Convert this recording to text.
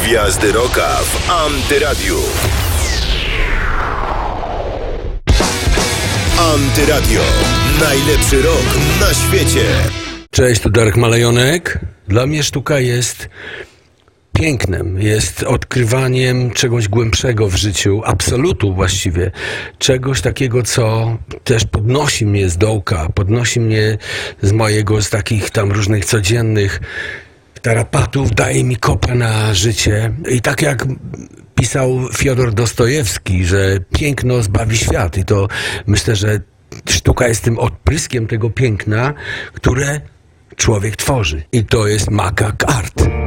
Gwiazdy Rocka w Antyradiu. Antyradio. Najlepszy rock na świecie. Cześć, tu Darek Malejonek. Dla mnie sztuka jest pięknem, jest odkrywaniem czegoś głębszego w życiu, absolutu właściwie. Czegoś takiego, co też podnosi mnie z dołka, podnosi mnie z takich tam różnych codziennych tarapatów, daje mi kopę na życie. I tak jak pisał Fiodor Dostojewski, że piękno zbawi świat. I to myślę, że sztuka jest tym odpryskiem tego piękna, które człowiek tworzy. I to jest Macaque Art.